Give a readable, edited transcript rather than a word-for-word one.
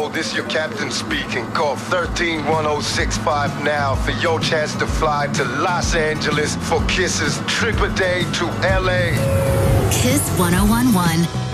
Hello, this your captain speaking. Call 131065 now for your chance to fly to Los Angeles for Kiss's trip a day to LA. Kiss 1011.